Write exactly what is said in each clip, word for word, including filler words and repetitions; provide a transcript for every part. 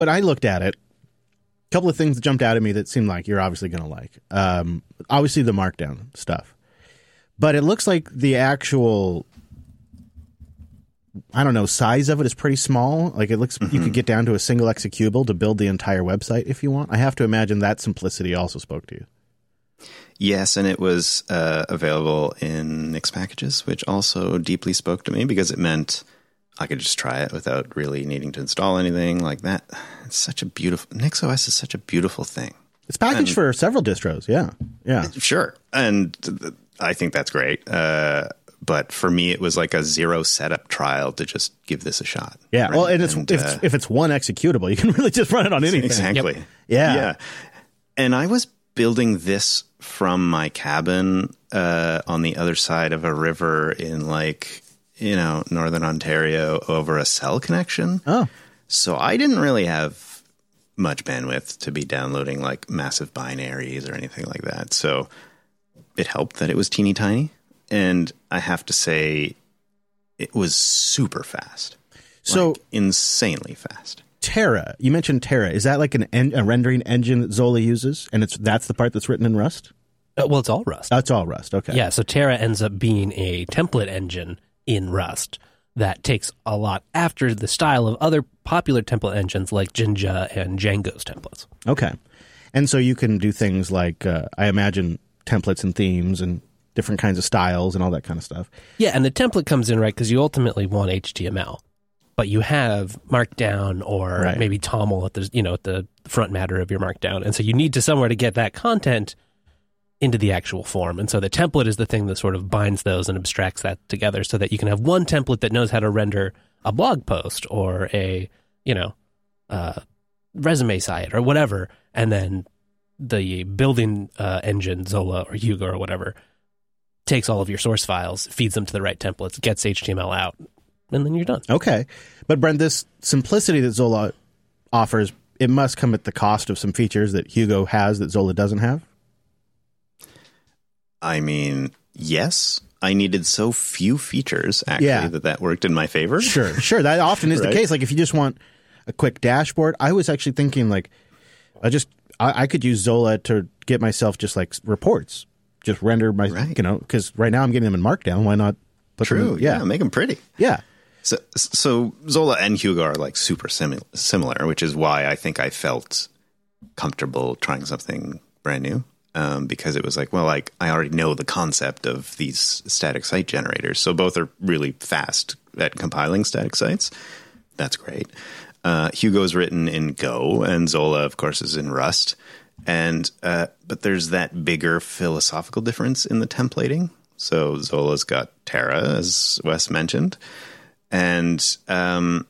but I looked at it. A couple of things jumped out at me that seemed like you're obviously going to like. Um, obviously the Markdown stuff. But it looks like the actual, I don't know, size of it is pretty small. Like it looks, mm-hmm. you could get down to a single executable to build the entire website if you want. I have to imagine that simplicity also spoke to you. Yes, and it was uh, available in Nix packages, which also deeply spoke to me because it meant I could just try it without really needing to install anything like that. It's such a beautiful, NixOS is such a beautiful thing. It's packaged and, for several distros, yeah. Yeah, sure. And th- I think that's great. Uh, but for me, it was like a zero setup trial to just give this a shot. Yeah, right? well, and, it's, and if, uh, if it's one executable, you can really just run it on anything. Exactly. Yep. Yeah. Yeah. And I was building this from my cabin uh, on the other side of a river in like, you know, Northern Ontario over a cell connection. Oh. So I didn't really have much bandwidth to be downloading like massive binaries or anything like that. So it helped that it was teeny tiny. And I have to say it was super fast. So like, insanely fast. Terra, you mentioned Terra. Is that like an en- a rendering engine that Zola uses? And it's that's the part that's written in Rust? Uh, well, it's all Rust. That's all Rust. Okay. Yeah, so Terra ends up being a template engine in Rust that takes a lot after the style of other popular template engines like Jinja and Django's templates. Okay. And so you can do things like, uh, I imagine, templates and themes and different kinds of styles and all that kind of stuff. Yeah, and the template comes in, right, because you ultimately want H T M L. But you have Markdown or right. maybe Toml at the, you know, at the front matter of your Markdown. And so you need to somewhere to get that content into the actual form. And so the template is the thing that sort of binds those and abstracts that together so that you can have one template that knows how to render a blog post or a, you know, uh, resume site or whatever. And then the building uh, engine, Zola or Hugo or whatever, takes all of your source files, feeds them to the right templates, gets H T M L out, and then you're done. Okay. But Brent, this simplicity that Zola offers, it must come at the cost of some features that Hugo has that Zola doesn't have? I mean, yes. I needed so few features, actually, yeah. that that worked in my favor. Sure, sure. That often is right? the case. Like, if you just want a quick dashboard, I was actually thinking, like, I just, I, I could use Zola to get myself just, like, reports. Just render my, right. you know, because right now I'm getting them in Markdown. Why not put True, them in, yeah. yeah, make them pretty. Yeah. So, so Zola and Hugo are like super simi- similar, which is why I think I felt comfortable trying something brand new. Um, because it was like, well, like I already know the concept of these static site generators. So both are really fast at compiling static sites. That's great. Uh, Hugo's written in Go, and Zola, of course, is in Rust. And uh, but there's that bigger philosophical difference in the templating. So Zola's got Terra, as Wes mentioned. And um,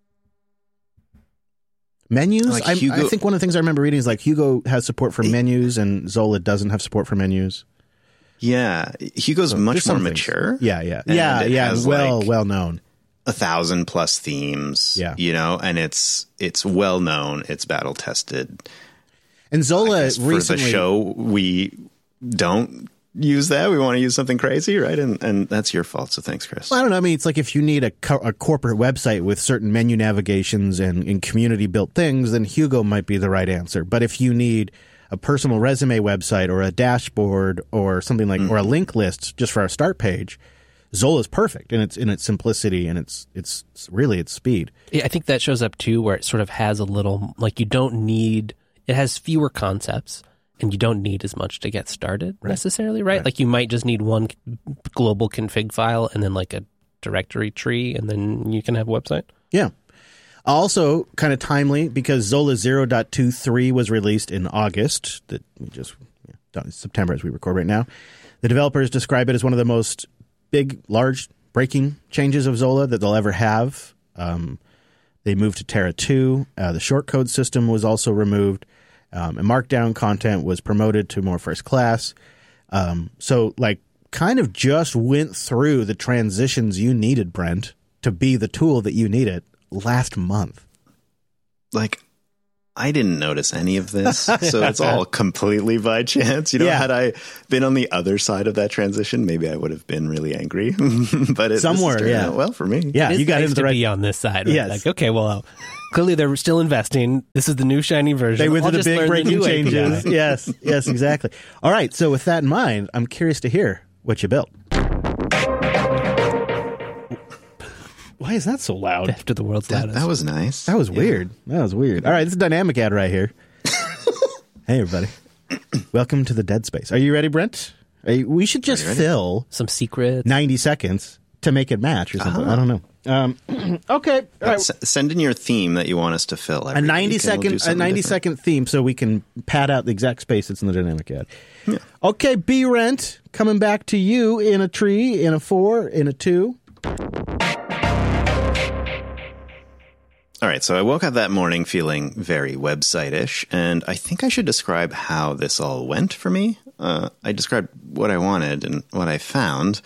menus. like I, Hugo, I think one of the things I remember reading is like Hugo has support for it, menus, and Zola doesn't have support for menus. Yeah, Hugo's so much more mature. Things. Yeah, yeah, yeah, yeah. Well, like well known. A thousand plus themes. Yeah, you know, and it's it's well known. It's battle tested. And Zola for recently, the show, we don't use that. We want to use something crazy, right? And and that's your fault. So thanks, Chris. Well, I don't know. I mean, it's like if you need a, co- a corporate website with certain menu navigations and, and community built things, then Hugo might be the right answer. But if you need a personal resume website or a dashboard or something like, mm-hmm. or a link list just for our start page, Zola's perfect in its in its simplicity and its it's really its speed. Yeah, I think that shows up too, where it sort of has a little like you don't need. It has fewer concepts. And you don't need as much to get started right. necessarily, right? right? Like you might just need one global config file and then like a directory tree, and then you can have a website. Yeah. Also, kind of timely because Zola zero point two three was released in August. That we just you know, September as we record right now. The developers describe it as one of the most big, large breaking changes of Zola that they'll ever have. Um, they moved to Terra two. Uh, the shortcode system was also removed. Um, and Markdown content was promoted to more first class. Um, so, like, kind of just went through the transitions you needed, Brent, to be the tool that you needed last month. Like, I didn't notice any of this, so it's all completely by chance. You know, yeah. had I been on the other side of that transition, maybe I would have been really angry. But it, somewhere, yeah, out well for me. Yeah, you got nice into the to right. Be on this side. Right? Yes. Like, okay, well, Clearly, they're still investing. This is the new shiny version. They went I'll through the just learn big breaking new changes. A P I. Yes, yes, exactly. All right, so with that in mind, I'm curious to hear what you built. Why is that so loud? After the world's That, loudest. that was nice. That was weird. That was weird. All right, this is a dynamic ad right here. Hey, everybody. Welcome to the Dead Space. Are you ready, Brent? Are you, we should just Ready, ready? fill Some secrets. ninety seconds to make it match or something. Uh-huh. I don't know. Um, okay. All Uh, right. s- send in your theme that you want us to fill. A ninety second, a second, ninety second theme, so we can pad out the exact space that's in the dynamic ad. Yeah. Okay, B Rent, coming back to you in a tree, in a four, in a two. All right, so I woke up that morning feeling very website-ish, and I think I should describe how this all went for me. Uh, I described what I wanted and what I found,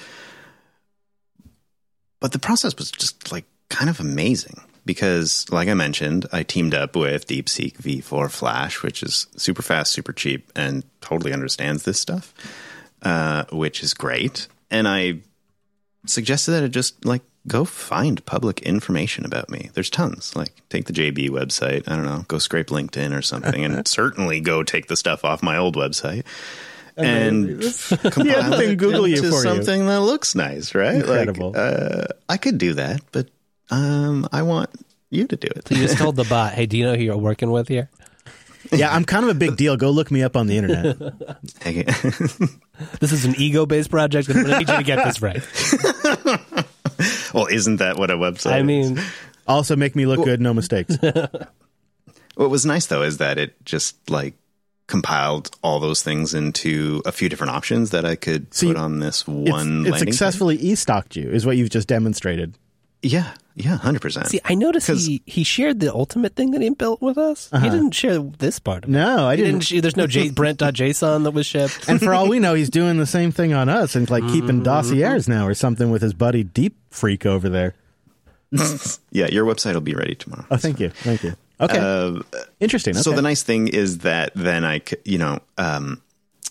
but the process was just like kind of amazing because, like I mentioned, I teamed up with DeepSeek V four Flash, which is super fast, super cheap, and totally understands this stuff, uh, which is great. And I suggested that it just like go find public information about me. There's tons. Like take the J B website. I don't know. Go scrape LinkedIn or something, and certainly go take the stuff off my old website and compile Yeah, then it Google you into for you. something that looks nice, right? Incredible. Like, uh, I could do that, but um, I want you to do it. You just told the bot, hey, do you know who you're working with here? Yeah, I'm kind of a big deal. Go look me up on the internet. This is an ego-based project, and I'm going to need you to get this right. Well, isn't that what a website I is? mean, Also, make me look good, no mistakes. What was nice though is that it just like compiled all those things into a few different options that I could See, put on this one It's, landing it page. successfully e-stocked you, is what you've just demonstrated. Yeah, yeah, one hundred percent. see, I noticed 'Cause- he, he shared the ultimate thing that he built with us. He didn't share this part of it. No, I He didn't. didn't. sh- There's no J- Brent.json that was shipped. And for all we know, he's doing the same thing on us and like keeping dossiers now or something with his buddy Deep Freak over there. Yeah, your website will be ready tomorrow. Oh, thank you. Thank you. Okay. Uh, Interesting. Okay. So the nice thing is that then I, c- you know, um,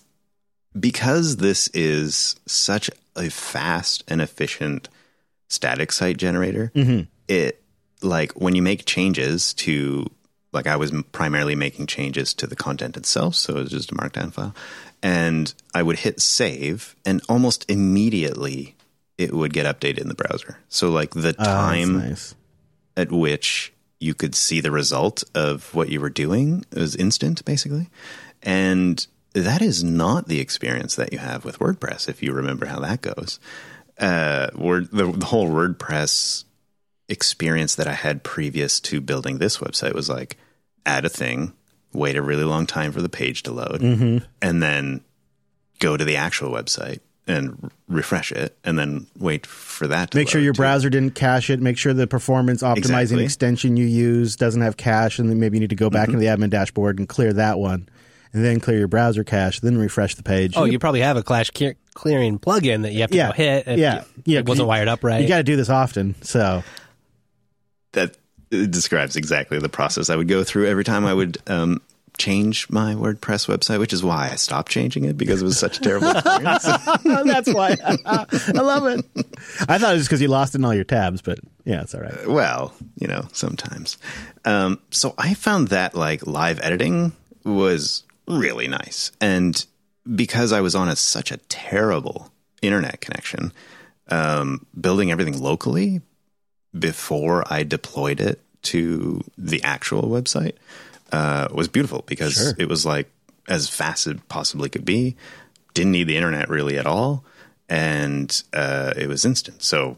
because this is such a fast and efficient static site generator, Mm-hmm. it like when you make changes to, like I was primarily making changes to the content itself, so it was just a markdown file, and I would hit save, and almost immediately it would get updated in the browser. So like the Oh, that's time nice. at which you could see the result of what you were doing is instant, basically. And that is not the experience that you have with WordPress, if you remember how that goes. Uh, Word, the, the whole WordPress experience that I had previous to building this website was like, add a thing, wait a really long time for the page to load, Mm-hmm. and then go to the actual website and refresh it, and then wait for that to Make sure load your too. browser didn't cache it. Make sure the performance optimizing Exactly. extension you use doesn't have cache, and then maybe you need to go back into the admin dashboard and clear that one, and then clear your browser cache, then refresh the page. Oh, you probably have a Clash clear- clearing plugin that you have to Yeah. go hit. If Yeah. Yeah, it wasn't you- wired up right. You got to do this often. So That it describes exactly the process I would go through every time I would um, change my WordPress website, which is why I stopped changing it because it was such a terrible experience. that's why I love it. I thought it was because you lost it in all your tabs, but yeah, it's all right. Well, you know, sometimes. Um, so I found that like live editing was really nice. And because I was on a, such a terrible internet connection, um, building everything locally before I deployed it to the actual website uh, was beautiful because Sure. it was like as fast as it possibly could be. Didn't need the internet really at all. And uh, it was instant. So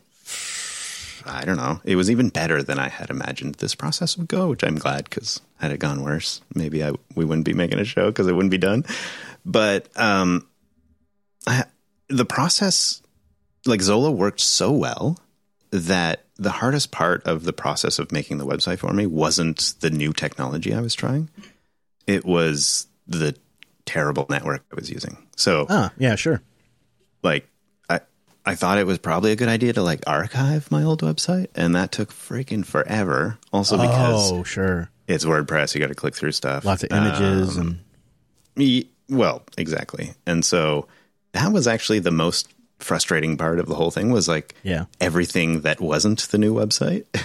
I don't know. It was even better than I had imagined this process would go, which I'm glad because had it gone worse, maybe I we wouldn't be making a show because it wouldn't be done. But um, I, the process, like Zola worked so well that the hardest part of the process of making the website for me wasn't the new technology I was trying. It was the terrible network I was using. So Ah, yeah, sure. like I I thought it was probably a good idea to like archive my old website, and that took freaking forever. Also because Oh, sure. it's WordPress, you got to click through stuff. Lots of images Um, and Ye- Well, exactly. And so that was actually the most frustrating part of the whole thing was like yeah. everything that wasn't the new website.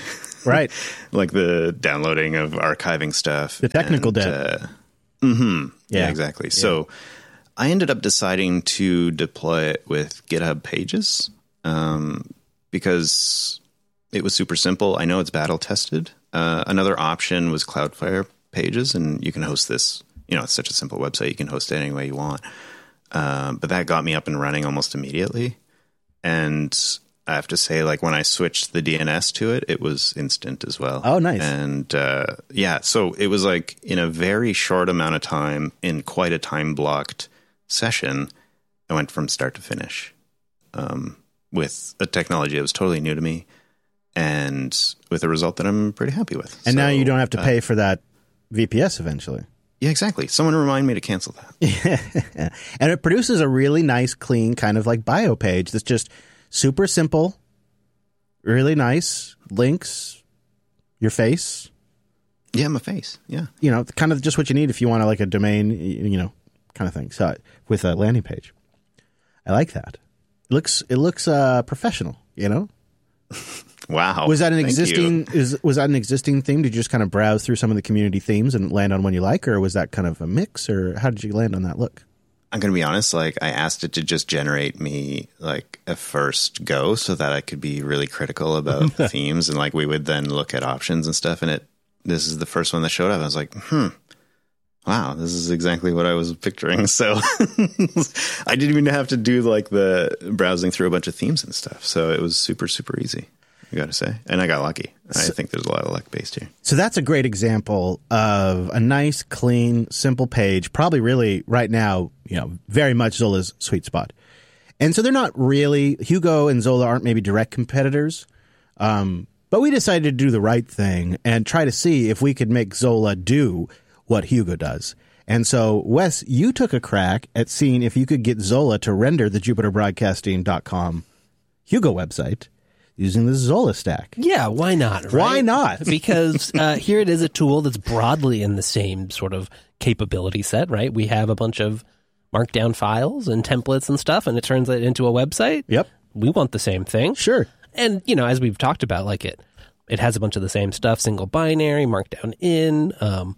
Right. Like the downloading of archiving stuff. The technical and, debt. Uh, mm-hmm. Yeah, Yeah. exactly. Yeah. So I ended up deciding to deploy it with GitHub Pages um, because it was super simple. I know it's battle tested. Uh, another option was Cloudflare Pages, and you can host this. You know, it's such a simple website. You can host it any way you want. Um, but that got me up and running almost immediately. And I have to say, like, when I switched the D N S to it, it was instant as well. Oh, nice. And uh, yeah, so it was like in a very short amount of time, in quite a time-blocked session, I went from start to finish um, with a technology that was totally new to me and with a result that I'm pretty happy with. And so, now you don't have to pay uh, for that V P S eventually. Yeah, exactly. Someone remind me to cancel that. And it produces a really nice, clean kind of like bio page that's just super simple, really nice, links, your face. Yeah, my face. Yeah. You know, kind of just what you need if you want to like a domain, you know, kind of thing. So with a landing page. I like that. It looks it looks uh, professional, you know? Wow. Was that an Thank existing you. is was that an existing theme? Did you just kind of browse through some of the community themes and land on one you like, or was that kind of a mix, or how did you land on that look? I'm going to be honest, like I asked it to just generate me like a first go so that I could be really critical about the themes, and like we would then look at options and stuff, and it this is the first one that showed up. I was like, "Hmm. Wow, this is exactly what I was picturing." So I didn't even have to do like the browsing through a bunch of themes and stuff. So it was super super easy. I got to say. And I got lucky. I So, think there's a lot of luck based here. So that's a great example of a nice, clean, simple page, probably really right now, you know, very much Zola's sweet spot. And so they're not really, Hugo and Zola aren't maybe direct competitors, um, but we decided to do the right thing and try to see if we could make Zola do what Hugo does. And so, Wes, you took a crack at seeing if you could get Zola to render the Jupiter Broadcasting dot com Hugo website using the Zola stack. Yeah, why not? Right? Why not? Because uh, here it is, a tool that's broadly in the same sort of capability set, right? We have a bunch of markdown files and templates and stuff, and it turns it into a website. Yep. We want the same thing. Sure. And, you know, as we've talked about, like it, it has a bunch of the same stuff, single binary, markdown in. Um,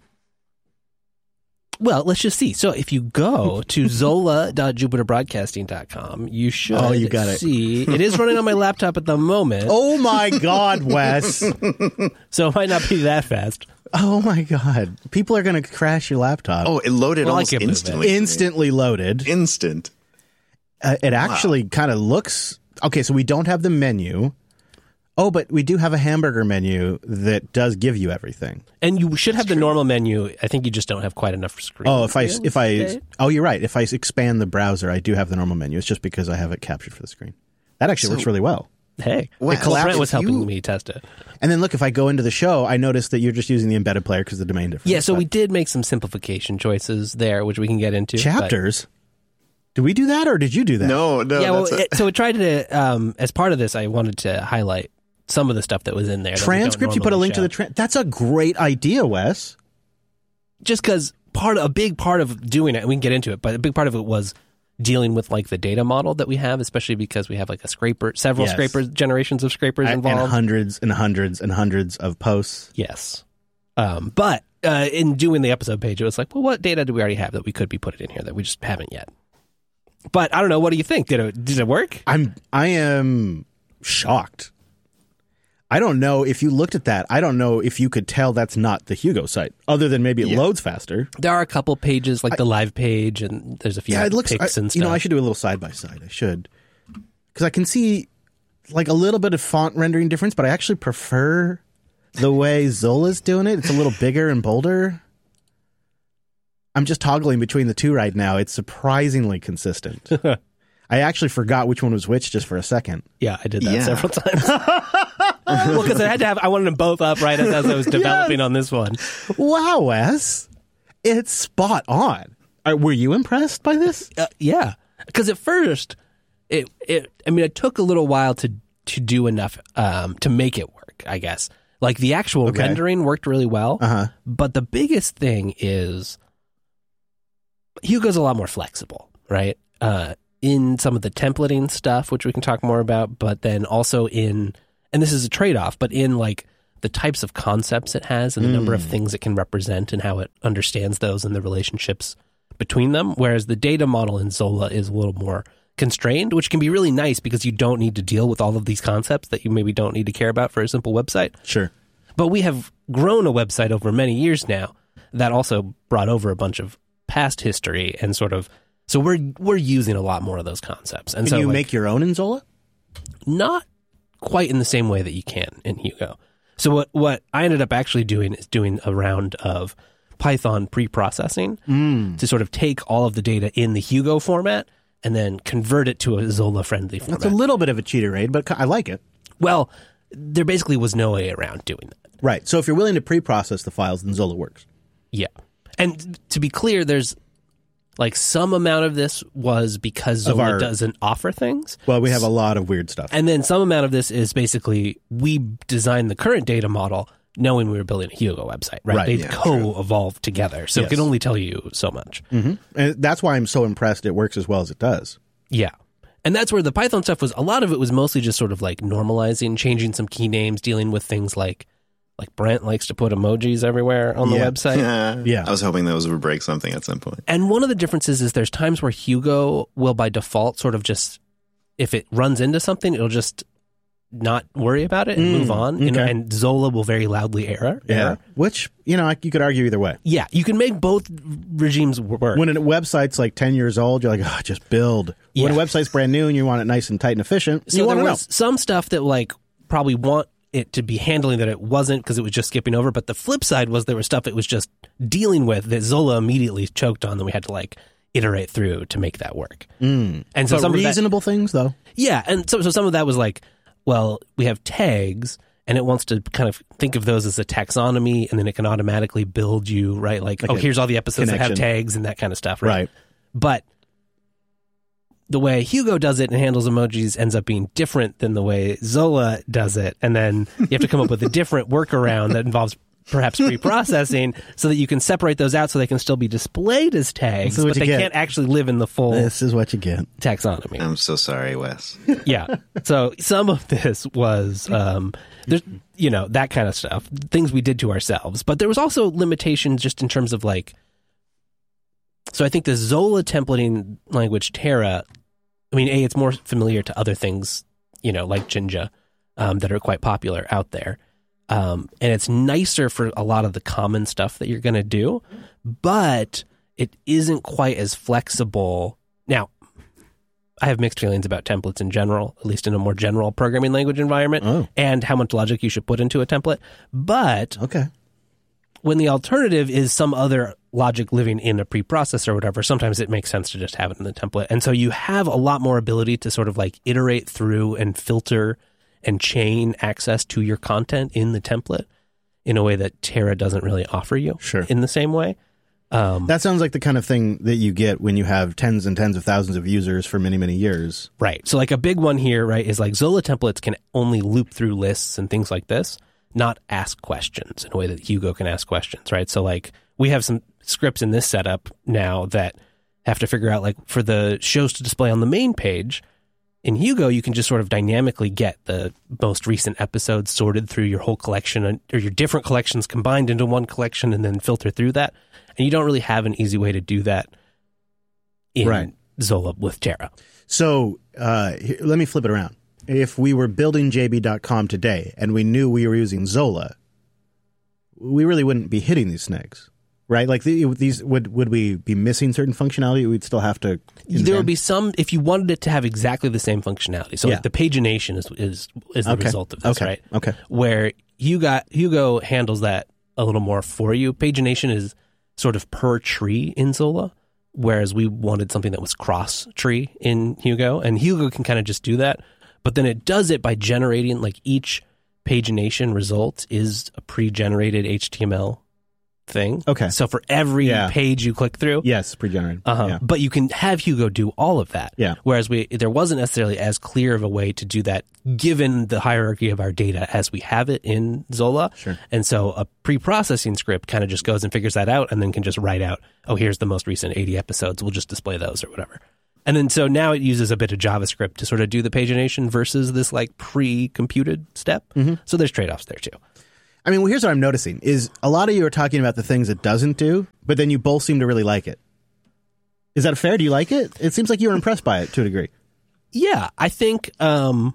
well, let's just see. So if you go to zola dot jupiter broadcasting dot com, you should Oh, you got it. see. It is running on my laptop at the moment, Oh my God, Wes. so it might not be that fast. Oh my God. People are going to crash your laptop. Oh, it loaded Well, I almost can move it. instantly. Instantly loaded. Instant. Uh, it actually kind of looks... Okay, so we don't have the menu. Oh, but we do have a hamburger menu that does give you everything. And you should have the normal menu. I think you just don't have quite enough screen. Oh, if I... real if I estate. Oh, you're right. If I expand the browser, I do have the normal menu. It's just because I have it captured for the screen. That actually So- works really well. Hey, Well, Well, Brent if was helping you- me test it. And then look, if I go into the show, I notice that you're just using the embedded player because of the domain difference. Yeah, so But we did make some simplification choices there, which we can get into. but- Chapters? Did we do that or did you do that? No, no. yeah, well, that's a- it, so it tried to, um, as part of this, I wanted to highlight some of the stuff that was in there. that we don't Transcript, you put a normally link to show. the... Tra- That's a great idea, Wes. Just because part, a big part of doing it, and we can get into it, but a big part of it was dealing with like the data model that we have, especially because we have like a scraper, several Yes. scrapers, generations of scrapers And, involved. and hundreds and hundreds and hundreds of posts. Yes. Um, but uh, in doing the episode page, it was like, well, what data do we already have that we could be putting in here that we just haven't yet? But I don't know. What do you think? Did it did it work? I'm I am shocked. I don't know if you looked at that. I don't know if you could tell that's not the Hugo site, other than maybe it Yeah. loads faster. There are a couple pages, like the live page, and there's a few Yeah, it looks. pics I, and stuff. you know, I should do a little side by side. I should, because I can see like a little bit of font rendering difference, but I actually prefer the way Zola's doing it. It's a little bigger and bolder. I'm just toggling between the two right now. It's surprisingly consistent. I actually forgot which one was which just for a second. Yeah, I did that Yeah. several times. Well, because I had to have, I wanted them both up right as, as I was developing Yes. on this one. Wow, Wes, it's spot on. Uh, were you impressed by this? Uh, yeah, because at first, it, it, I mean, it took a little while to to do enough um, to make it work. I guess like the actual Okay. rendering worked really well, Uh-huh. but the biggest thing is Hugo's a lot more flexible, right? Uh, in some of the templating stuff, which we can talk more about, but then also in, and this is a trade-off, but in like the types of concepts it has and the mm. number of things it can represent and how it understands those and the relationships between them. Whereas the data model in Zola is a little more constrained, which can be really nice because you don't need to deal with all of these concepts that you maybe don't need to care about for a simple website. Sure. But we have grown a website over many years now that also brought over a bunch of past history and sort of, so we're we're using a lot more of those concepts. And can so you like, make your own in Zola? Not quite in the same way that you can in Hugo. So what, what I ended up actually doing is doing a round of Python pre-processing mm. to sort of take all of the data in the Hugo format and then convert it to a Zola-friendly format. That's a little bit of a cheater-aid, but I like it. Well, there basically was no way around doing that. Right. So if you're willing to pre-process the files, then Zola works. Yeah. And to be clear, there's like some amount of this was because Zola our, doesn't offer things. Well, we have a lot of weird stuff. And then some amount of this is basically we designed the current data model knowing we were building a Hugo website, right? right They yeah, co-evolved together. So yes. It can only tell you so much. Mm-hmm. And that's why I'm so impressed it works as well as it does. Yeah. And that's where the Python stuff was, a lot of it was mostly just sort of like normalizing, changing some key names, dealing with things like, like Brent likes to put emojis everywhere on the yeah. website. Yeah. yeah. I was hoping those would break something at some point. And one of the differences is there's times where Hugo will by default sort of just, if it runs into something, it'll just not worry about it and mm, move on. You okay. know, and Zola will very loudly error. Yeah. Error. Which, you know, you could argue either way. Yeah. You can make both regimes work. When a website's like ten years old, you're like, oh, just build. Yeah. When a website's brand new and you want it nice and tight and efficient, so you want there to know. was some stuff that like probably want it to be handling that it wasn't because it was just skipping over. But the flip side was there was stuff it was just dealing with that Zola immediately choked on that we had to like iterate through to make that work. Mm. And so but some reasonable of that, things though. Yeah. And so, so some of that was like, well, we have tags and it wants to kind of think of those as a taxonomy and then it can automatically build you, right? Like, like oh, here's all the episodes connection. that have tags and that kind of stuff, right? Right. But the way Hugo does it and handles emojis ends up being different than the way Zola does it. And then you have to come up with a different workaround that involves perhaps pre-processing so that you can separate those out so they can still be displayed as tags, but they get. can't actually live in the full This is what you get. taxonomy. I'm so sorry, Wes. Yeah. So some of this was, um, there's, you know, that kind of stuff, things we did to ourselves. But there was also limitations just in terms of like, so I think the Zola templating language, Terra, I mean, A, it's more familiar to other things, you know, like Jinja, um, that are quite popular out there. Um, and it's nicer for a lot of the common stuff that you're going to do, but it isn't quite as flexible. Now, I have mixed feelings about templates in general, at least in a more general programming language environment, oh. and how much logic you should put into a template. But okay. when the alternative is some other logic living in a preprocessor or whatever, sometimes it makes sense to just have it in the template. And so you have a lot more ability to sort of like iterate through and filter and chain access to your content in the template in a way that Terra doesn't really offer you sure. in the same way. Um, that sounds like the kind of thing that you get when you have tens and tens of thousands of users for many, many years. Right. So like a big one here, right, is like Zola templates can only loop through lists and things like this, not ask questions in a way that Hugo can ask questions, right? So like we have some scripts in this setup now that have to figure out like for the shows to display on the main page. In Hugo, you can just sort of dynamically get the most recent episodes sorted through your whole collection or your different collections combined into one collection and then filter through that. And you don't really have an easy way to do that in right. Zola with Terra. So uh, here, let me flip it around. If we were building J B dot com today and we knew we were using Zola, we really wouldn't be hitting these snags. Right, like the, these would would we be missing certain functionality? We'd still have to. Invent? There would be some if you wanted it to have exactly the same functionality. So yeah. like the pagination is is is the okay. result of this, okay. right? Okay. Where Hugo Hugo handles that a little more for you. Pagination is sort of per tree in Zola, whereas we wanted something that was cross tree in Hugo, and Hugo can kind of just do that. But then it does it by generating like each pagination result is a pre-generated H T M L thing. Okay. So for every yeah. page you click through. Yes, pre-generated. Uh-huh. Yeah. But you can have Hugo do all of that. Yeah. Whereas we there wasn't necessarily as clear of a way to do that given the hierarchy of our data as we have it in Zola. Sure. And so a pre-processing script kind of just goes and figures that out and then can just write out, oh, here's the most recent eighty episodes. We'll just display those or whatever. And then so now it uses a bit of JavaScript to sort of do the pagination versus this like pre-computed step. Mm-hmm. So there's trade-offs there too. I mean, well, here's what I'm noticing is a lot of you are talking about the things it doesn't do, but then you both seem to really like it. Is that fair? Do you like it? It seems like you were impressed by it to a degree. Yeah, I think, um,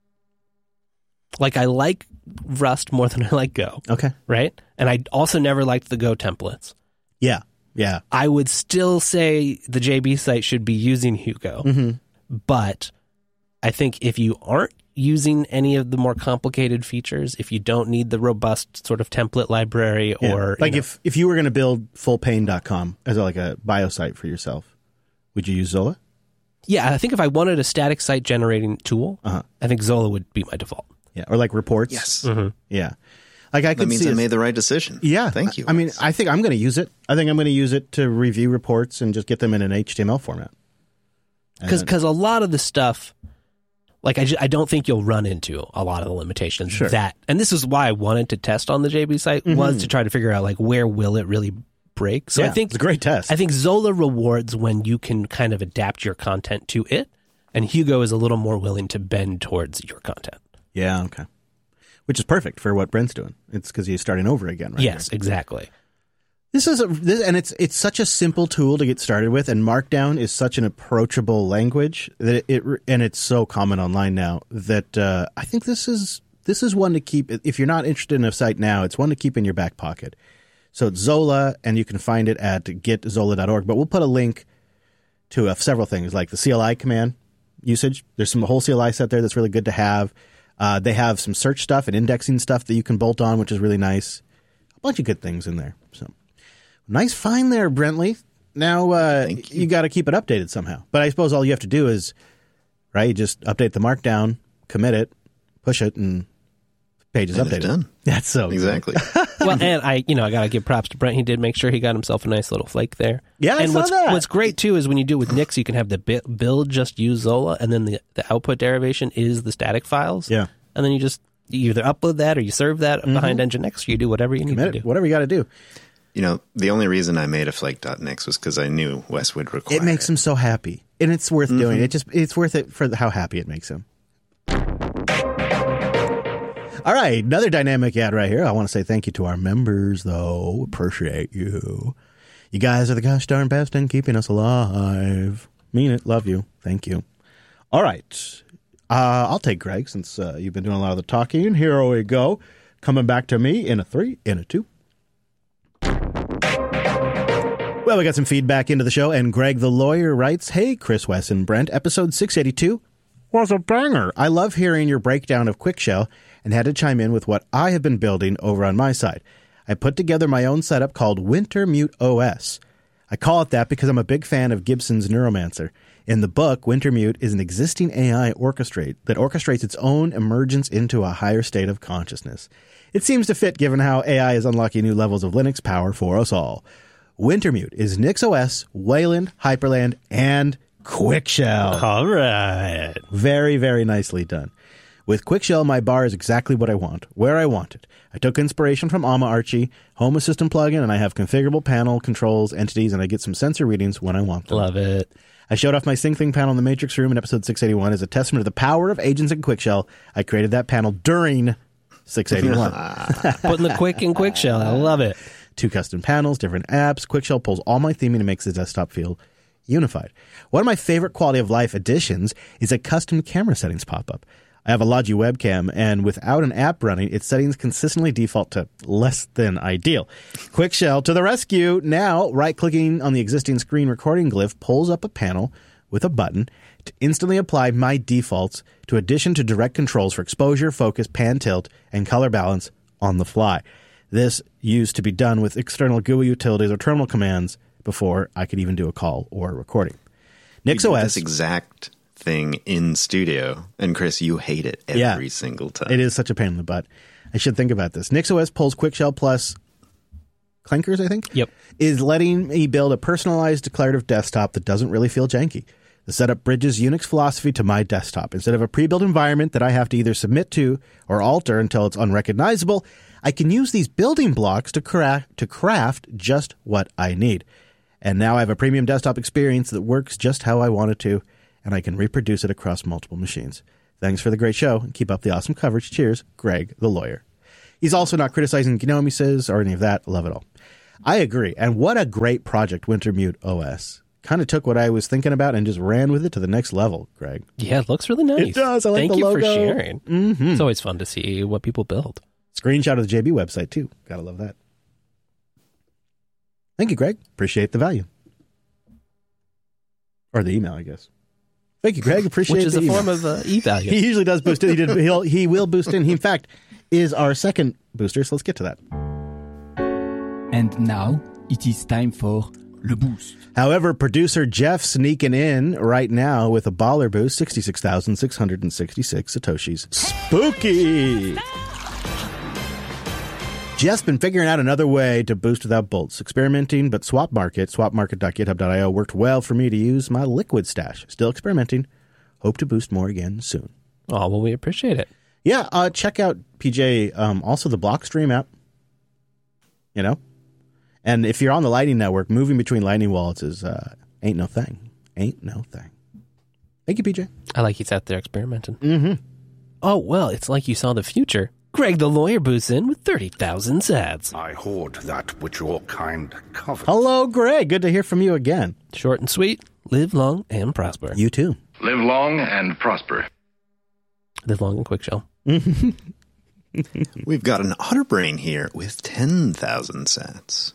like, I like Rust more than I like Go. Okay. Right? And I also never liked the Go templates. Yeah. Yeah. I would still say the J B site should be using Hugo. Mm-hmm. But I think if you aren't using any of the more complicated features, if you don't need the robust sort of template library Yeah. or... Like you know, if, if you were going to build full pane dot com as a, like a bio site for yourself, would you use Zola? Yeah, I think if I wanted a static site generating tool, Uh-huh. I think Zola would be my default. Yeah. Or like reports? Yes. Mm-hmm. Yeah. Like I could That means see I us- made the right decision. Yeah. Thank you. I, I mean, Wes. I think I'm going to use it. I think I'm going to use it to review reports and just get them in an H T M L format. Because And- because a lot of the stuff, like I, ju- I don't think you'll run into a lot of the limitations Sure. that, and this is why I wanted to test on the J B site was to try to figure out like where will it really break. So yeah, I think it's a great test. I think Zola rewards when you can kind of adapt your content to it, and Hugo is a little more willing to bend towards your content. Yeah, okay. Which is perfect for what Brent's doing. It's because he's starting over again, right? Yes, exactly. This is a this, and it's it's such a simple tool to get started with, and Markdown is such an approachable language that it, it and it's so common online now that uh, I think this is this is one to keep. If you're not interested in a site now, it's one to keep in your back pocket. So it's Zola, and you can find it at get zola dot org. But we'll put a link to uh, several things like the C L I command usage. There's some whole C L I set there that's really good to have. Uh, they have some search stuff and indexing stuff that you can bolt on, which is really nice. A bunch of good things in there. So nice find there, Brentley. Now uh, Thank you, you. got to keep it updated somehow. But I suppose all you have to do is, right, you just update the Markdown, commit it, push it, and page is And updated. it's done. That's so Exactly. Well, and I, you know, I gotta give props to Brent. He did make sure he got himself a nice little flake there. Yeah, I and saw what's, that. What's great too is when you do it with Nix, you can have the bi- build just use Zola, and then the the output derivation is the static files. Yeah. and then you just you either upload that or you serve that behind Nginx, or you do whatever you need Commit to it, do. whatever you got to do. You know, the only reason I made a flake.nix was because I knew Wes would require It makes him so happy, and it's worth Mm-hmm. doing. It just it's worth it for the, how happy it makes him. All right, another dynamic ad right here. I want to say thank you to our members, though. Appreciate you. You guys are the gosh darn best in keeping us alive. Mean it. Love you. Thank you. All right. Uh, I'll take Greg since uh, you've been doing a lot of the talking. Here we go. Coming back to me in a three, in a two. Well, we got some feedback into the show, and Greg the lawyer writes, "Hey, Chris, Wes, and Brent, episode six eighty-two was a banger. I love hearing your breakdown of QuickShell and had to chime in with what I have been building over on my side. I put together my own setup called Wintermute O S. I call it that because I'm a big fan of Gibson's Neuromancer. In the book, Wintermute is an existing A I orchestrate that orchestrates its own emergence into a higher state of consciousness. It seems to fit given how A I is unlocking new levels of Linux power for us all. Wintermute is NixOS, Wayland, Hyperland, and QuickShell. All right. Very, very nicely done. With QuickShell, my bar is exactly what I want, where I want it. I took inspiration from AmaArchie, Home Assistant plugin, and I have configurable panel controls, entities, and I get some sensor readings when I want them. Love it. I showed off my SyncThing panel in the Matrix room in episode six eighty-one as a testament to the power of agents in QuickShell. I created that panel during six eighty-one. Putting the quick in QuickShell. I love it. Two custom panels, different apps. QuickShell pulls all my theming and makes the desktop feel unified. One of my favorite quality of life additions is a custom camera settings pop-up. I have a Logi webcam, and without an app running, its settings consistently default to less than ideal. QuickShell to the rescue. Now, right-clicking on the existing screen recording glyph pulls up a panel with a button to instantly apply my defaults to addition to direct controls for exposure, focus, pan tilt, and color balance on the fly. This used to be done with external G U I utilities or terminal commands before I could even do a call or a recording. We did NixOS. this exact thing in studio, and Chris, you hate it every Yeah. single time. It is such a pain in the butt. I should think about this. NixOS pulls QuickShell plus Clankers, I think, Yep. is letting me build a personalized declarative desktop that doesn't really feel janky. The setup bridges Unix philosophy to my desktop. Instead of a pre-built environment that I have to either submit to or alter until it's unrecognizable, I can use these building blocks to craft, to craft just what I need. And now I have a premium desktop experience that works just how I want it to, and I can reproduce it across multiple machines. Thanks for the great show, and keep up the awesome coverage. Cheers, Greg, the lawyer. He's also not criticizing GNOME, he says, or any of that. Love it all. I agree. And what a great project, Wintermute O S. Kind of took what I was thinking about and just ran with it to the next level, Greg. Yeah, it looks really nice. It does. I like Thank the you logo. for sharing. Mm-hmm. It's always fun to see what people build. Screenshot of the J B website, too. Gotta love that. Thank you, Greg. Appreciate the value. Or the email, I guess. Thank you, Greg. Appreciate Which is the a email. form of uh, e-value. He usually does boost it. He, did, he'll, he will boost in. He, in fact, is our second booster, so let's get to that. And now, it is time for Le Boost. However, producer Jeff sneaking in right now with a baller boost, sixty-six thousand six hundred sixty-six Satoshis. Spooky! Jeff's been figuring out another way to boost without bolts. Experimenting, but Swap Market, swap market dot github dot io, worked well for me to use my liquid stash. Still experimenting. Hope to boost more again soon. Oh, well, we appreciate it. Yeah, uh, check out, P J, um, also the Blockstream app. You know? And if you're on the Lightning Network, moving between Lightning wallets is uh, ain't no thing. Ain't no thing. Thank you, P J. I like he's out there experimenting. Mm-hmm. Oh, well, it's like you saw the future. Greg the lawyer boosts in with thirty thousand sats. I hoard that which your kind covers. Hello, Greg. Good to hear from you again. Short and sweet. Live long and prosper. You too. Live long and prosper. Live long and quick shell. We've got an Otterbrain here with ten thousand sats.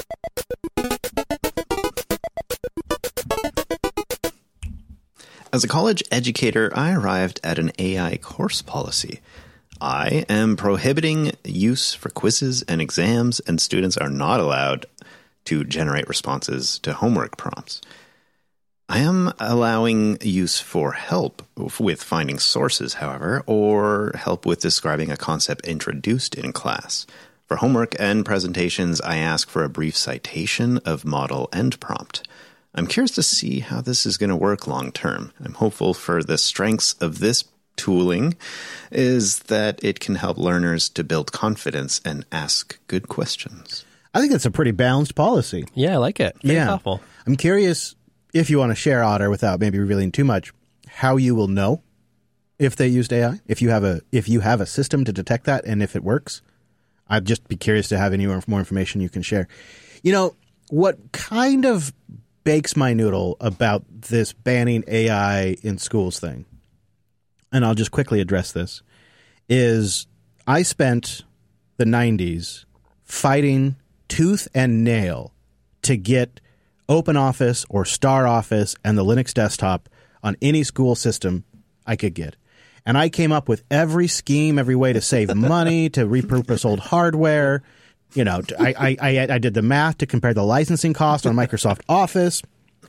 As a college educator, I arrived at an A I course policy. I am prohibiting use for quizzes and exams, and students are not allowed to generate responses to homework prompts. I am allowing use for help with finding sources, however, or help with describing a concept introduced in class. For homework and presentations, I ask for a brief citation of model and prompt. I'm curious to see how this is going to work long term. I'm hopeful for the strengths of this tooling is that it can help learners to build confidence and ask good questions. I think that's a pretty balanced policy. Yeah, I like it. Very Yeah. thoughtful. I'm curious if you want to share, Otter, without maybe revealing too much, how you will know if they used A I, if you have a if you have a system to detect that, and if it works. I'd just be curious to have any more information you can share. You know, what kind of bakes my noodle about this banning A I in schools thing, and I'll just quickly address this, is I spent the nineties fighting tooth and nail to get OpenOffice or StarOffice and the Linux desktop on any school system I could get. And I came up with every scheme, every way to save money, to repurpose old hardware. You know, I, I, I, I did the math to compare the licensing cost on Microsoft Office.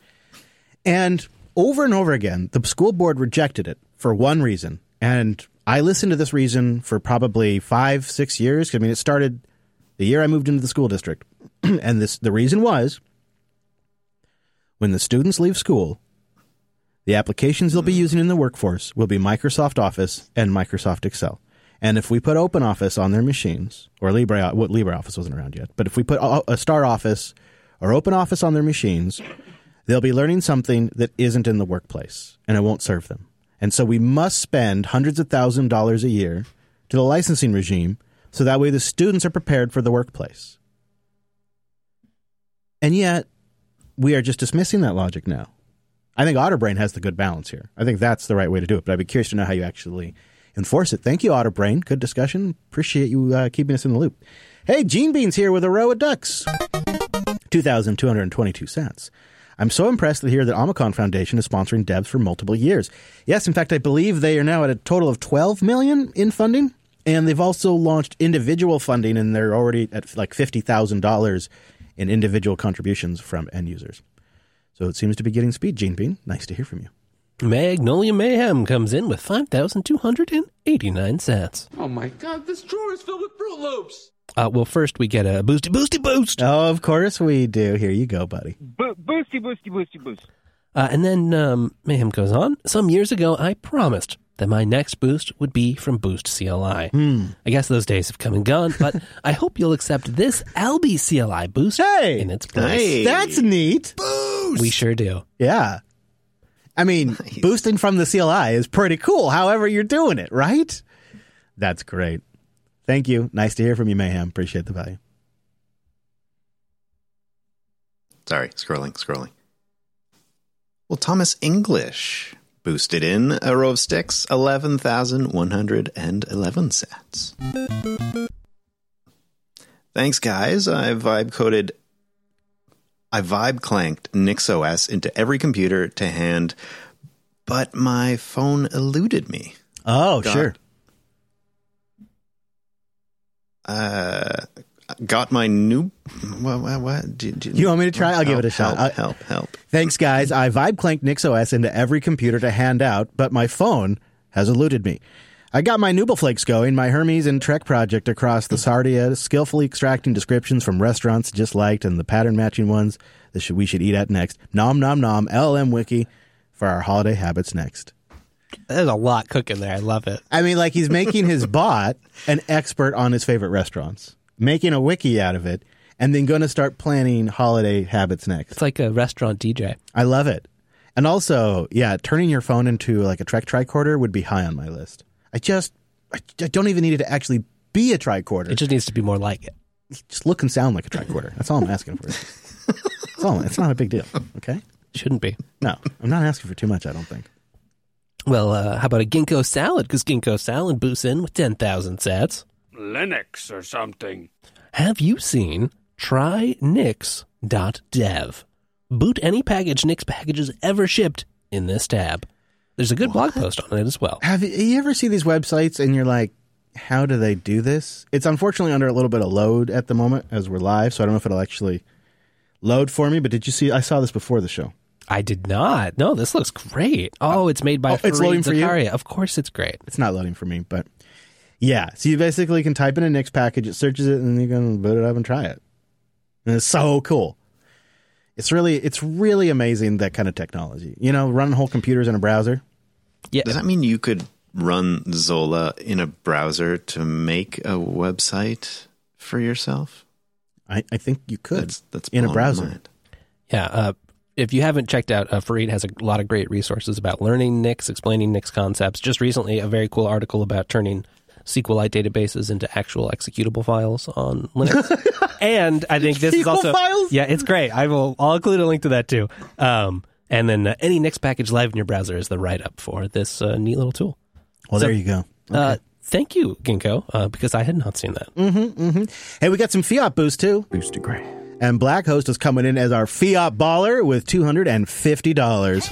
And over and over again, the school board rejected it for one reason. And I listened to this reason for probably five, six years. I mean, it started the year I moved into the school district. And this the reason was, when the students leave school, the applications they'll be using in the workforce will be Microsoft Office and Microsoft Excel. And if we put OpenOffice on their machines, or Libre, what LibreOffice wasn't around yet, but if we put a StarOffice or OpenOffice on their machines, they'll be learning something that isn't in the workplace, and it won't serve them. And so we must spend hundreds of thousands of dollars a year to the licensing regime, so that way the students are prepared for the workplace. And yet, we are just dismissing that logic now. I think Otterbrain has the good balance here. I think that's the right way to do it, but I'd be curious to know how you actually enforce it. Thank you, Otterbrain. Good discussion. Appreciate you uh, keeping us in the loop. Hey, Gene Bean's here with a row of ducks. two thousand two hundred twenty-two cents. I'm so impressed to hear that Omicron Foundation is sponsoring devs for multiple years. Yes, in fact, I believe they are now at a total of twelve million dollars in funding, and they've also launched individual funding, and they're already at like fifty thousand dollars in individual contributions from end users. So it seems to be getting speed, Gene Bean. Nice to hear from you. Magnolia Mayhem comes in with five thousand two hundred eighty-nine sats. Oh my god, this drawer is filled with Fruit Loops! Uh, well, first we get a boosty, boosty, boost. Oh, of course we do. Here you go, buddy. Bo- boosty, boosty, boosty, boost. Uh, and then um, Mayhem goes on. Some years ago, I promised that my next boost would be from Boost C L I. Hmm. I guess those days have come and gone, but I hope you'll accept this Albi C L I boost Hey! in its place. Hey. That's neat. We sure do. Yeah. I mean, Nice. boosting from the C L I is pretty cool, however you're doing it, right? That's great. Thank you. Nice to hear from you, Mayhem. Appreciate the value. Sorry, scrolling, scrolling. Well, Thomas English boosted in a row of sticks, eleven thousand one hundred eleven sats. Thanks, guys. I vibe coded, I vibe clanked NixOS into every computer to hand, but my phone eluded me. Oh, Got, sure. Uh, got my new. What? What? what? Do, do, You want me to try? I'll help, give it a shot. Help, I'll- help, help. Thanks, guys. I vibe clanked NixOS into every computer to hand out, but my phone has eluded me. I got my Nooble Flakes going, my Hermes and Trek project across the Sardia, skillfully extracting descriptions from restaurants just liked and the pattern matching ones that should, we should eat at next. Nom nom nom, L L M Wiki for our holiday habits next. There's a lot cooking there. I love it. I mean, like he's making his bot an expert on his favorite restaurants, making a wiki out of it, and then going to start planning holiday habits next. It's like a restaurant D J. I love it. And also, yeah, turning your phone into like a Trek tricorder would be high on my list. I just, I I don't even need it to actually be a tricorder. It just needs to be more like it. Just look and sound like a tricorder. That's all I'm asking for. That's all. It's not a big deal. Okay. Shouldn't be. No, I'm not asking for too much, I don't think. Well, uh, how about a ginkgo salad? Because ginkgo salad boosts in with ten thousand sats. Linux or something. Have you seen try nix dot dev? Boot any package Nix packages ever shipped in this tab. There's a good blog post on it as well. Have you, you ever see these websites and you're like, how do they do this? It's unfortunately under a little bit of load at the moment as we're live, so I don't know if it'll actually load for me, but did you see? I saw this before the show. I did not. No, this looks great. Oh, it's made by Oh, it's loading Fareed for you? Zakaria. Of course it's great. It's not loading for me, but yeah. So you basically can type in a Nix package, it searches it, and you can boot it up and try it. And it's so cool. It's really, it's really amazing, that kind of technology. You know, running whole computers in a browser. Yeah. Does that mean you could run Zola in a browser to make a website for yourself? I, I think you could That's, that's in a blown my browser. mind. Yeah. Uh, if you haven't checked out, uh, Fareed has a lot of great resources about learning Nix, explaining Nix concepts. Just recently, a very cool article about turning SQLite databases into actual executable files on Linux. And I think this is S Q L also files? Yeah, it's great. I will. I'll include a link to that too. Um, and then uh, any Nix package live in your browser is the write up for this uh, neat little tool. Well, So, there you go. Uh, thank you, Ginkgo, uh, because I had not seen that. Hey, we got some Fiat boost too. Boosted Gray. And Blackhost is coming in as our Fiat baller with two hundred fifty dollars.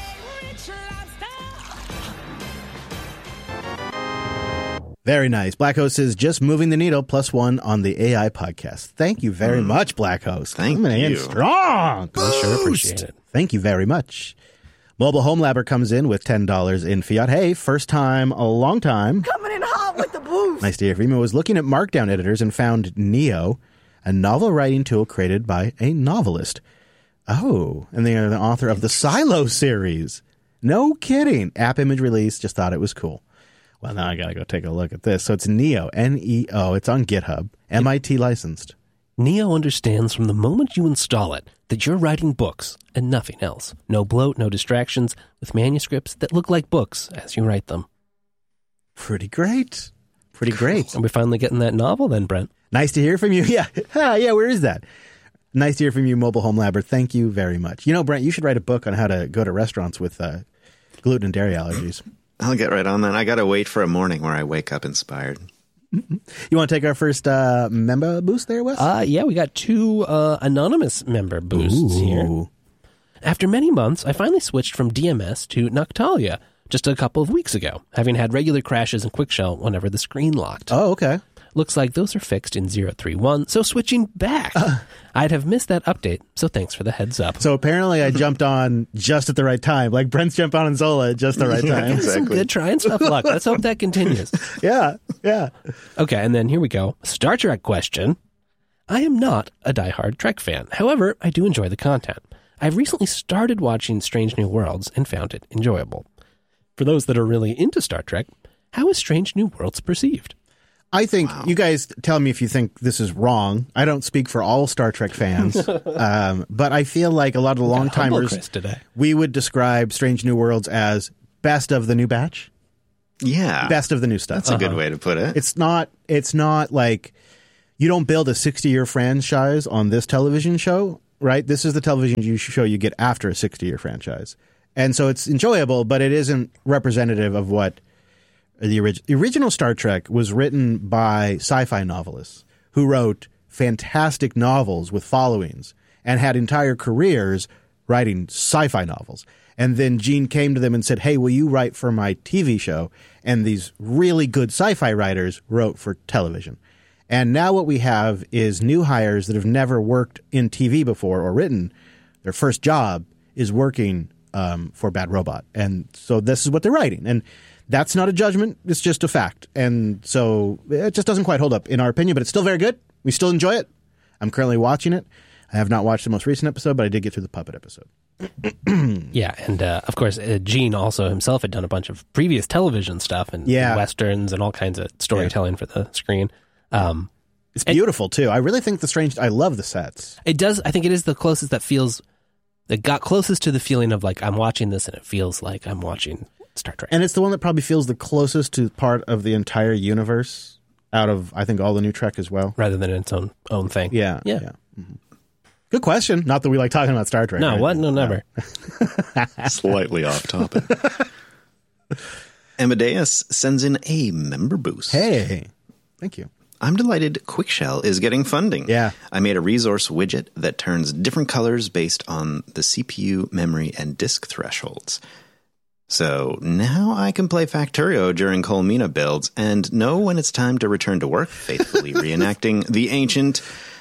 Very nice. Blackhost is just moving the needle, plus one on the A I podcast. Thank you very much, Blackhost. Thank Coming in you. strong. I sure appreciate it. Thank you very much. Mobile Home Labber comes in with ten dollars in Fiat. Hey, first time, a long time. Coming in hot with the boost. Nice to hear from you. I was looking at Markdown editors and found Neo, a novel writing tool created by a novelist. Oh, and they are the author of the Silo series. No kidding. App image release. Just thought it was cool. Well, now I got to go take a look at this. So it's Neo, N E O. It's on GitHub. M I T licensed. Neo understands from the moment you install it that you're writing books and nothing else. No bloat, no distractions, with manuscripts that look like books as you write them. Pretty great. Pretty great. And we're finally getting that novel then, Brent. Nice to hear from you. Yeah. Ah, yeah, where is that? Nice to hear from you, Mobile Home Labber. Thank you very much. You know, Brent, you should write a book on how to go to restaurants with uh, gluten and dairy allergies. I'll get right on that. I got to wait for a morning where I wake up inspired. You want to take our first uh, member boost there, Wes? Uh, yeah, we got two uh, anonymous member boosts here. After many months, I finally switched from D M S to Noctalia just a couple of weeks ago, having had regular crashes in QuickShell whenever the screen locked. Oh, okay. Looks like those are fixed in zero three one, so switching back. Uh, I'd have missed that update, so thanks for the heads up. So apparently I jumped on just at the right time. Like Brent's jumped on in Zola at just the right time. Exactly. Some good trying stuff luck. Let's hope that continues. Yeah, yeah. Okay, and then here we go. Star Trek question. I am not a diehard Trek fan. However, I do enjoy the content. I've recently started watching Strange New Worlds and found it enjoyable. For those that are really into Star Trek, how is Strange New Worlds perceived? I think wow. You guys tell me if you think this is wrong. I don't speak for all Star Trek fans, um, but I feel like a lot of the long timers, today. we would describe Strange New Worlds as best of the new batch. Yeah. Best of the new stuff. That's a good way to put it. It's not. It's not like you don't build a sixty-year franchise on this television show, right? This is the television you show you get after a sixty-year franchise, and so it's enjoyable, but it isn't representative of what the, orig- the original Star Trek was written by sci-fi novelists who wrote fantastic novels with followings and had entire careers writing sci-fi novels. And then Gene came to them and said, hey, will you write for my T V show? And these really good sci-fi writers wrote for television. And now what we have is new hires that have never worked in T V before or written. Their first job is working um, for Bad Robot. And so this is what they're writing. And that's not a judgment. It's just a fact. And so it just doesn't quite hold up in our opinion, but it's still very good. We still enjoy it. I'm currently watching it. I have not watched the most recent episode, but I did get through the puppet episode. Yeah, and uh, of course, uh, Gene also himself had done a bunch of previous television stuff and, Yeah. and westerns and all kinds of storytelling yeah. for the screen. Um, it's beautiful, too. I really think the strange... I love the sets. It does. I think it is the closest that feels... That got closest to the feeling of like, I'm watching this and it feels like I'm watching Star Trek. And it's the one that probably feels the closest to part of the entire universe out of, I think, all the new Trek as well. Rather than its own own thing. Yeah. Yeah. yeah. Mm-hmm. Good question. Not that we like talking about Star Trek. No, right? what? No, never. No. Slightly off topic. Amadeus sends in a member boost. Hey, thank you. I'm delighted QuickShell is getting funding. Yeah. I made a resource widget that turns different colors based on the C P U, memory, and disk thresholds. So now I can play Factorio during Colmena builds and know when it's time to return to work, faithfully reenacting the ancient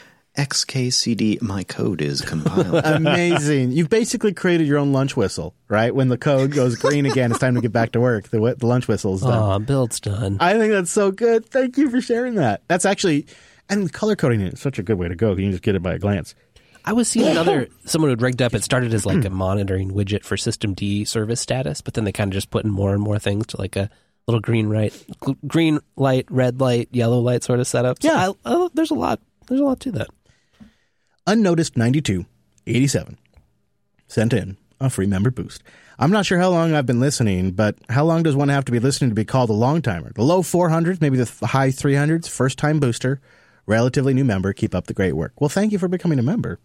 X K C D my code is compiled. Amazing. You've basically created your own lunch whistle, right? When the code goes green again, it's time to get back to work. The, the lunch whistle is done. Aw, build's done. I think that's so good. Thank you for sharing that. That's actually, and color coding it is such a good way to go. You can just get it by a glance. I was seeing another, someone who'd rigged up, it started as like a monitoring widget for System D service status, but then they kind of just put in more and more things to like a little green light, green light, red light, yellow light sort of setup. So Yeah. I, I, there's a lot, there's a lot to that. Unnoticed ninety-two eighty-seven sent in a free member boost. I'm not sure how long I've been listening, but how long does one have to be listening to be called a long timer? The low four hundreds, maybe the high three hundreds, first time booster, relatively new member. Keep up the great work. Well, thank you for becoming a member.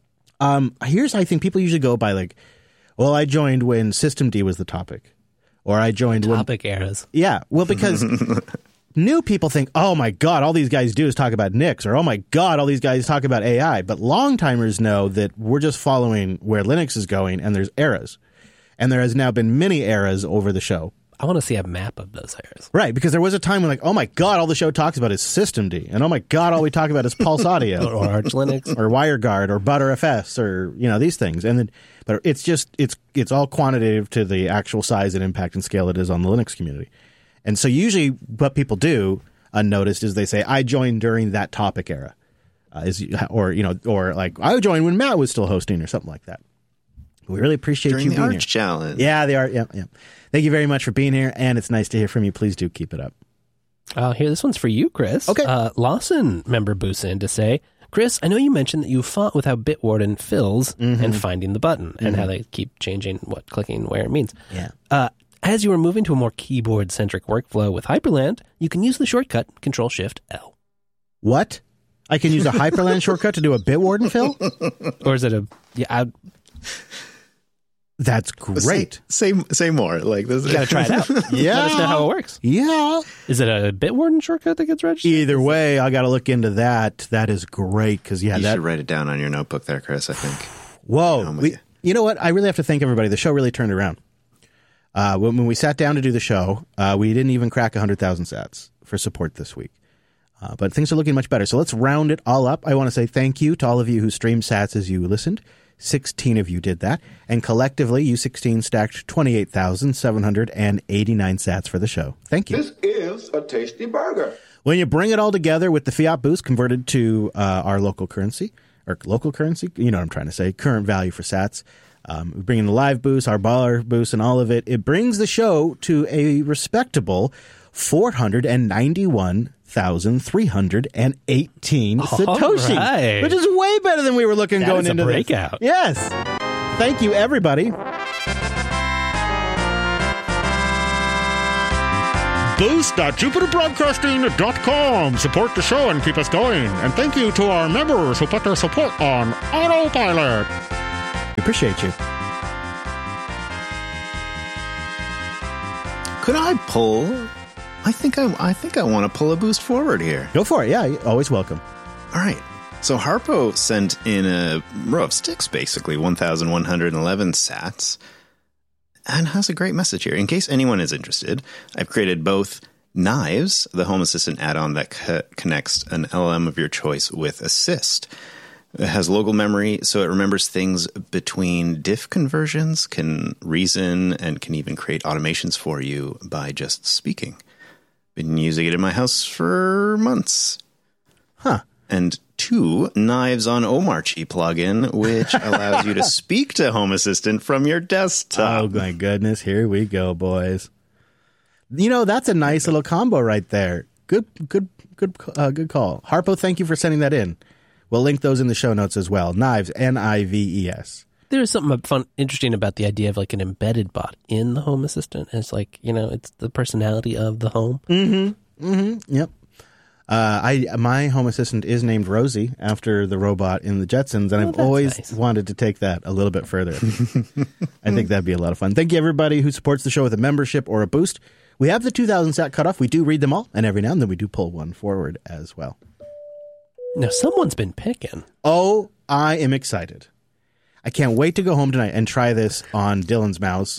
Um, here's, I think people usually go by like, well, I joined when System D was the topic, or I joined when Topic eras. Yeah, well, because new people think, oh my God, all these guys do is talk about Nix, or oh my God, all these guys talk about A I. But long-timers know that we're just following where Linux is going, and there's eras. And there has now been many eras over the show. I want to see a map of those eras. Right, because there was a time when like, oh my God, all the show talks about is System D, and oh my God, all we talk about is Pulse Audio. Or Arch Linux. Or WireGuard, or ButterFS, or, you know, these things. And then, but it's just, it's it's all quantitative to the actual size and impact and scale it is on the Linux community. And so usually what people do, unnoticed, is they say, I joined during that topic era. Uh, is Or, you know, or like, I joined when Matt was still hosting or something like that. We really appreciate During you the being Arch here. Challenge. Yeah, they are. Yeah, yeah. Thank you very much for being here, and it's nice to hear from you. Please do keep it up. Uh, here, this one's for you, Chris. Okay. Uh, Lawson member boosts in to say, Chris, I know you mentioned that you fought with how Bitwarden fills Mm-hmm. and finding the button mm-hmm. and how they keep changing what clicking where it means. Yeah. Uh, as you are moving to a more keyboard-centric workflow with Hyperland, you can use the shortcut Control Shift L. What? I can use a Hyperland shortcut to do a Bitwarden fill? Or is it a... Yeah, I, That's great. Say, say, say more. Like this. you got to try it out. Yeah. Let us know how it works. Yeah. Is it a Bitwarden shortcut that gets registered? Either way, I got to look into that. That is great because yeah, You that. should write it down on your notebook there, Chris, I think. Whoa. I'm with We, you. you know what? I really have to thank everybody. The show really turned around. Uh, when, when we sat down to do the show, uh, we didn't even crack one hundred thousand sats for support this week. Uh, but things are looking much better. So let's round it all up. I want to say thank you to all of you who streamed sats as you listened. sixteen of you did that. And collectively, you sixteen stacked twenty-eight thousand seven hundred eighty-nine sats for the show. Thank you. This is a tasty burger. When you bring it all together with the fiat boost converted to uh, our local currency, or local currency, you know what I'm trying to say, current value for sats, um, we bring in the live boost, our baller boost, and all of it, it brings the show to a respectable four hundred ninety-one thousand three hundred eighteen Satoshi, right. which is way better than we were looking That going is a into breakout. this. Yes. Thank you, everybody. boost dot jupiter broadcasting dot com. Support the show and keep us going. And thank you to our members who put their support on autopilot. We appreciate you. Could I pull? I think I, I think I want to pull a boost forward here. Go for it. Yeah, you're always welcome. All right. So Harpo sent in a row of sticks, basically one thousand one hundred eleven sats, and has a great message here. In case anyone is interested, I've created both Knives, the Home Assistant add-on that co- connects an L L M of your choice with Assist. It has local memory, so it remembers things between diff conversions, can reason, and can even create automations for you by just speaking. Been using it in my house for months. Huh. And two, Knives on Omarchy plugin, which allows you to speak to Home Assistant from your desktop. Oh, my goodness. Here we go, boys. You know, that's a nice little combo right there. Good, good, good, uh, good call. Harpo, thank you for sending that in. We'll link those in the show notes as well. Knives, N I V E S. There's something fun, interesting about the idea of like an embedded bot in the Home Assistant. It's like, you know, it's the personality of the home. Mm-hmm. Mm-hmm. Yep. Uh, I my Home Assistant is named Rosie after the robot in the Jetsons, and Oh, I've that's always nice. wanted to take that a little bit further. I think that'd be a lot of fun. Thank you, everybody who supports the show with a membership or a boost. We have the two thousand sat cutoff. We do read them all, and every now and then we do pull one forward as well. Now, someone's been picking. Oh, I am excited. I can't wait to go home tonight and try this on Dylan's mouse.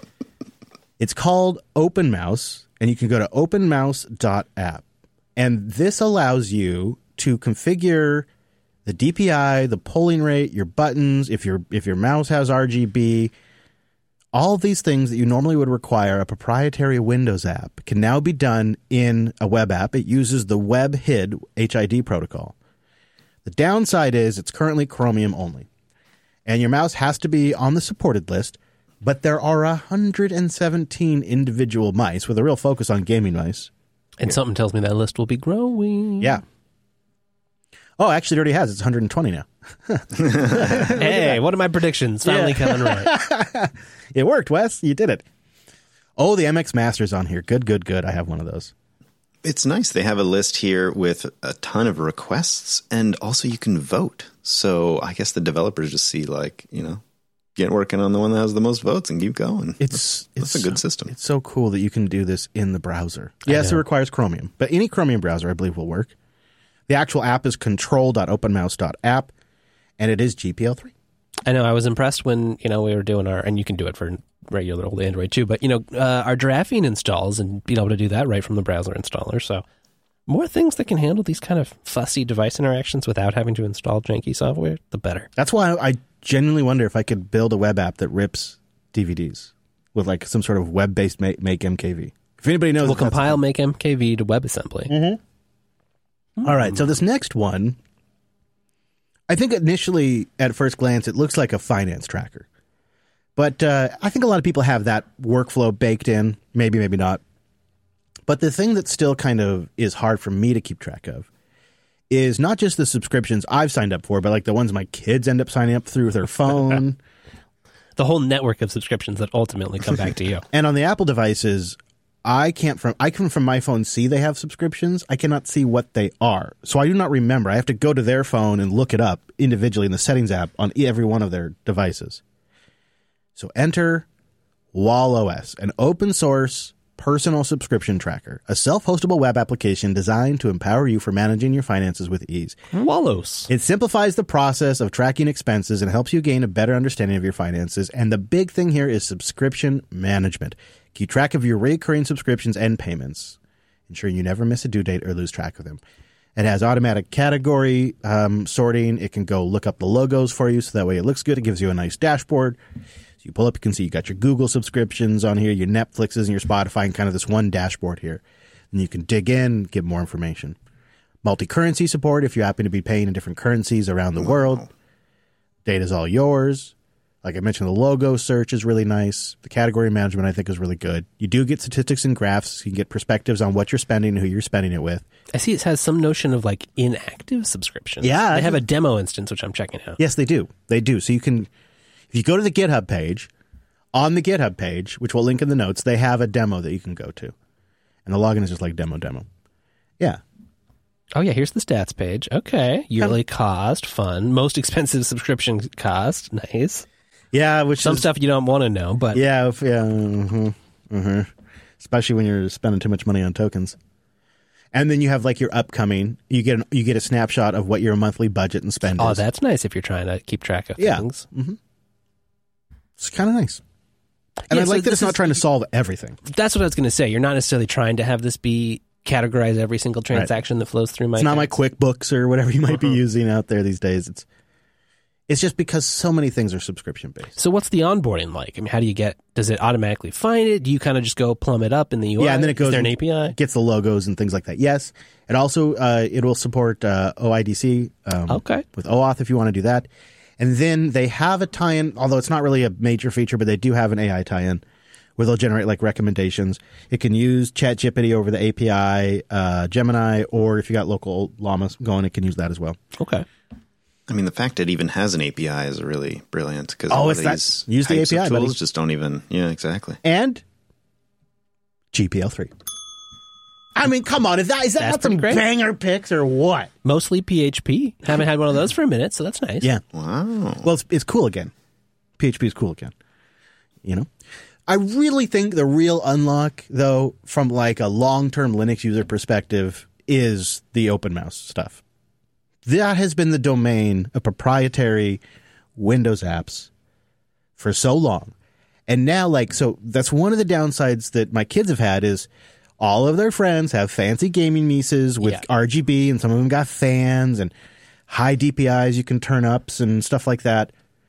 It's called Open Mouse, and you can go to open mouse dot app. And this allows you to configure the D P I, the polling rate, your buttons, if your if your mouse has R G B. All of these things that you normally would require a proprietary Windows app can now be done in a web app. It uses the WebHID H I D protocol. The downside is it's currently Chromium only. And your mouse has to be on the supported list, but there are one hundred seventeen individual mice with a real focus on gaming mice. And something tells me that list will be growing. Yeah. Oh, actually, it already has. It's one hundred twenty now. Hey, one of my predictions finally Yeah. coming right. It worked, Wes. You did it. Oh, the M X Master's on here. Good, good, good. I have one of those. It's nice. They have a list here with a ton of requests, and also you can vote. So I guess the developers just see, like, you know, get working on the one that has the most votes and keep going. It's That's it's a good so- system. It's so cool that you can do this in the browser. Yes, it know. requires Chromium, but any Chromium browser, I believe, will work. The actual app is control dot open mouse dot app, and it is G P L three. I know. I was impressed when, you know, we were doing our, and you can do it for regular old Android too, but, you know, uh, our Giraffing installs and being able to do that right from the browser installer. So more things that can handle these kind of fussy device interactions without having to install janky software, the better. That's why I genuinely wonder if I could build a web app that rips D V Ds with like some sort of web-based make, make M K V. If anybody knows, We'll if that's- compile make M K V to WebAssembly. Mm-hmm. All right, so this next one, I think initially at first glance it looks like a finance tracker, but uh, I think a lot of people have that workflow baked in. Maybe, maybe not. But the thing that still kind of is hard for me to keep track of is not just the subscriptions I've signed up for, but like the ones my kids end up signing up through their phone. The whole network of subscriptions that ultimately come back to you. And on the Apple devices, I can't from I can from my phone see they have subscriptions. I cannot see what they are. So I do not remember. I have to go to their phone and look it up individually in the settings app on every one of their devices. So enter WallOS, an open source personal subscription tracker, a self-hostable web application designed to empower you for managing your finances with ease. Wallows. It simplifies the process of tracking expenses and helps you gain a better understanding of your finances. And the big thing here is subscription management. Keep track of your recurring subscriptions and payments, ensuring you never miss a due date or lose track of them. It has automatic category um, sorting. It can go look up the logos for you so that way it looks good. It gives you a nice dashboard. So you pull up, you can see you got your Google subscriptions on here, your Netflixes and your Spotify, and kind of this one dashboard here. And you can dig in, get more information. Multi-currency support if you happen to be paying in different currencies around the world. Data's all yours. Like I mentioned, the logo search is really nice. The category management, I think, is really good. You do get statistics and graphs. You can get perspectives on what you're spending and who you're spending it with. I see it has some notion of like inactive subscriptions. Yeah. They have a demo instance, which I'm checking out. Yes, they do. They do. So you can, if you go to the GitHub page, on the GitHub page, which we'll link in the notes, they have a demo that you can go to. And the login is just like demo, demo. Yeah. Oh, yeah, here's the stats page. Okay. Yearly cost, fun. Most expensive subscription cost. Nice. Yeah, which Some is, stuff you don't want to know, but... Yeah, if, yeah. Mm-hmm, mm-hmm. Especially when you're spending too much money on tokens. And then you have like your upcoming. You get an, you get a snapshot of what your monthly budget and spend Oh, is. that's nice if you're trying to keep track of Yeah. things. Mm-hmm. It's kind of nice. And Yeah, I so like that this it's not is- trying to solve everything. That's what I was going to say. You're not necessarily trying to have this be categorize every single transaction that flows through my It's not my accounts. QuickBooks or whatever you might Uh-huh. be using out there these days. It's it's just because so many things are subscription based. So what's the onboarding like? I mean, how do you get, does it automatically find it? Do you kind of just go plumb it up in the U I? Yeah, and then it goes Is there an and A P I? gets the logos and things like that. Yes, it also uh, it will support uh, O I D C um, Okay. with OAuth if you want to do that. And then they have a tie-in, although it's not really a major feature, but they do have an A I tie-in where they'll generate like recommendations. It can use ChatGPT over the A P I, uh, Gemini, or if you got local llamas going, it can use that as well. Okay. I mean, the fact it even has an A P I is really brilliant because Oh, all it's that- these use the types A P I, of tools buddy. just don't even. Yeah, exactly. And G P L three. I mean, come on, is that is that That's not some pretty great. banger picks or what? Mostly P H P. Haven't had one of those for a minute, so that's nice. Yeah. Wow. Well, it's, it's cool again. P H P is cool again. You know? I really think the real unlock, though, from like a long-term Linux user perspective is the OpenMouse stuff. That has been the domain of proprietary Windows apps for so long. And now, like, so that's one of the downsides that my kids have had is all of their friends have fancy gaming Mises with Yeah. R G B, and some of them got fans and high D P Is you can turn ups and stuff like that.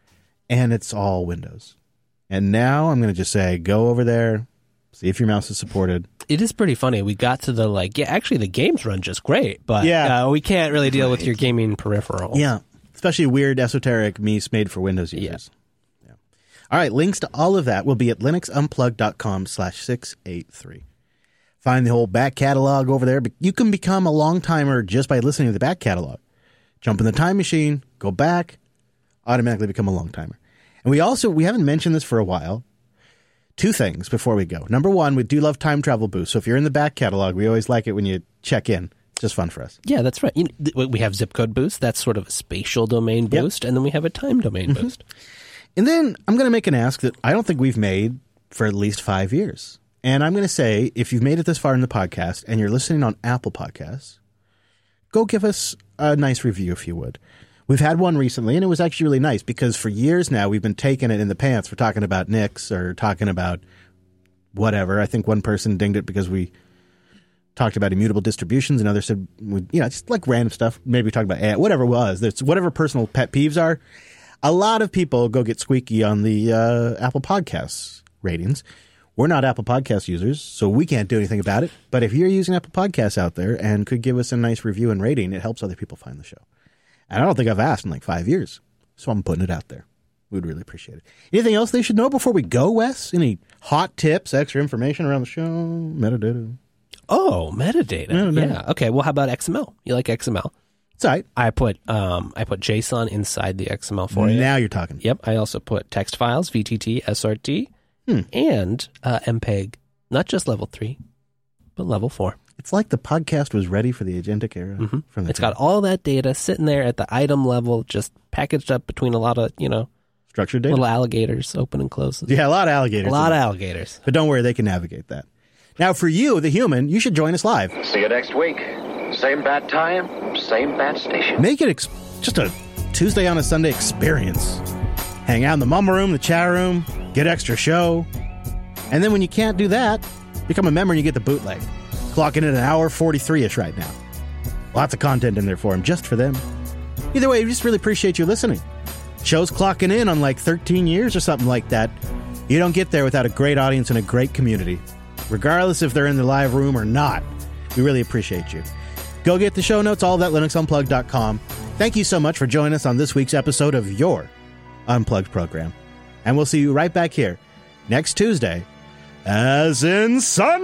And it's all Windows. And now I'm going to just say, go over there, see if your mouse is supported. It is pretty funny. We got to the like, yeah, actually the games run just great, but Yeah. uh, we can't really deal with your gaming peripheral. Yeah. Especially weird, esoteric Mies made for Windows users. Yeah. All right. Links to all of that will be at linuxunplugged.com slash 683. Find the whole back catalog over there. But you can become a long timer just by listening to the back catalog. Jump in the time machine, go back, automatically become a long timer. And we also, we haven't mentioned this for a while. Two things before we go. Number one, we do love time travel boosts. So if you're in the back catalog, we always like it when you check in. It's just fun for us. Yeah, that's right. You know, th- we have zip code boost. That's sort of a spatial domain Yep. boost. And then we have a time domain Mm-hmm. boost. And then I'm going to make an ask that I don't think we've made for at least five years. And I'm going to say, if you've made it this far in the podcast and you're listening on Apple Podcasts, go give us a nice review if you would. We've had one recently, and it was actually really nice because for years now we've been taking it in the pants for talking about Nix or talking about whatever. I think one person dinged it because we talked about immutable distributions, and others said, we, you know, just like random stuff. Maybe we talked about A I, whatever it was. There's whatever personal pet peeves are. A lot of people go get squeaky on the uh, Apple Podcasts ratings. We're not Apple Podcast users, so we can't do anything about it. But if you're using Apple Podcasts out there and could give us a nice review and rating, it helps other people find the show. And I don't think I've asked in like five years, so I'm putting it out there. We'd really appreciate it. Anything else they should know before we go, Wes? Any hot tips, extra information around the show, metadata? Oh, metadata. Metadata. Yeah. Okay. Well, how about X M L? You like X M L? It's all right. I put um, I put JSON inside the X M L for you. Now you're talking. Yep. I also put text files, V T T, S R T, Hmm. and uh, M P E G. Not just level three, but level four. It's like the podcast was ready for the agentic era. Mm-hmm. From the It's got all that data sitting there at the item level, just packaged up between a lot of, you know, structured data. little alligators, open and closes. Yeah, a lot of alligators. A lot of alligators. But don't worry, they can navigate that. Now, for you, the human, you should join us live. See you next week. Same bad time, same bad station. Make it ex- just a Tuesday on a Sunday experience. Hang out in the mama room, the chat room, get extra show. And then when you can't do that, become a member and you get the bootleg. Clocking in at an hour forty-three-ish right now. Lots of content in there for them, just for them. Either way, we just really appreciate you listening. Show's clocking in on like thirteen years or something like that. You don't get there without a great audience and a great community. Regardless if they're in the live room or not, we really appreciate you. Go get the show notes, all of that, linux unplugged dot com. Thank you so much for joining us on this week's episode of your Unplugged program. And we'll see you right back here next Tuesday, as in Sunday!